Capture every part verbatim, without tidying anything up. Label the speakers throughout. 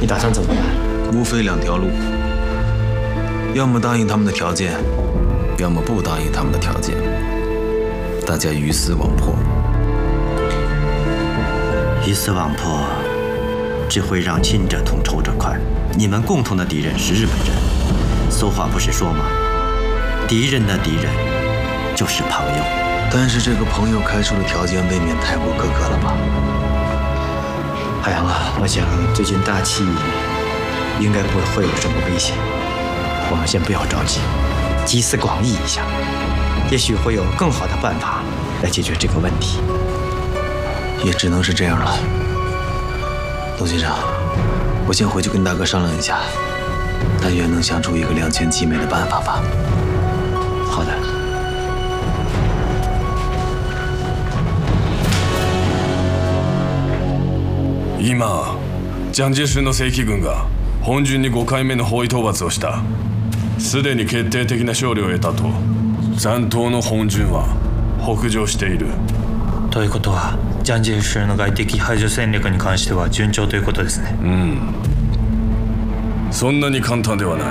Speaker 1: 你打算怎么办？
Speaker 2: 无非两条路，要么答应他们的条件，要么不答应他们的条件。大家鱼死网破。
Speaker 3: 鱼死网破，只会让亲者痛，仇者快。你们共同的敌人是日本人，俗话不是说吗？敌人的敌人就是朋友。
Speaker 2: 但是这个朋友开出的条件未免太过苛刻了吧？
Speaker 1: 海洋啊，我想最近大气应该不会有什么危险，我们先不要着急，集思广益一下，也许会有更好的办法来解决这个问题。
Speaker 2: 也只能是这样了。董先生，我先回去跟大哥商量一下，但愿能想出一个两全其美的办法吧。
Speaker 1: 好的。
Speaker 4: 今ジャンジェ州の正規軍が本陣にごかいめの包囲討伐をした。すでに決定的な勝利を得たと。残党の本陣は北上している。
Speaker 5: ということはジャンジェル州の外敵排除戦略に関しては順調ということですね。
Speaker 4: うん、そんなに簡単ではない。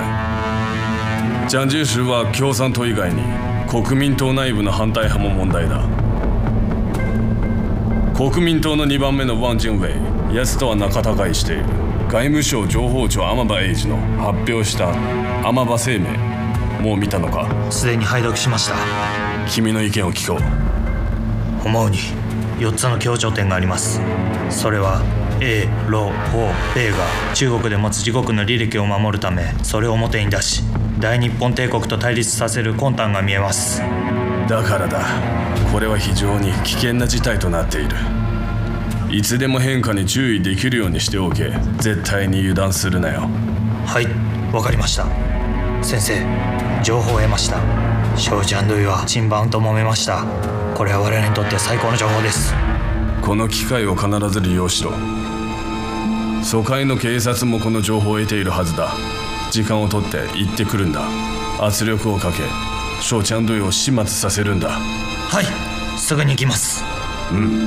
Speaker 4: ジャンジェル州は共産党以外に国民党内部の反対派も問題だ。国民党のにばんめのワン・ジンウェイ、奴とは仲違いしている。外務省情報庁天場英二の発表した天場声明、もう見たのか？
Speaker 5: すでに拝読しました。
Speaker 4: 君の意見を聞こう。
Speaker 5: 思うによっつの強調点があります。それは A、ロ、ホ、米が中国で持つ自国の履歴を守るため、それを表に出し大日本帝国と対立させる魂胆が見えます。
Speaker 4: だからだ、これは非常に危険な事態となっている。いつでも変化に注意できるようにしておけ。絶対に油断するなよ。
Speaker 5: はい、わかりました。先生、情報を得ました。庄司安土井は陳番と揉めました。これは我々にとって最高の情報です。
Speaker 4: この機会を必ず利用しろ。疎開の警察もこの情報を得ているはずだ。時間を取って行ってくるんだ。圧力をかけ庄司安土井を始末させるんだ。
Speaker 5: はい、すぐに行きます。
Speaker 4: うん。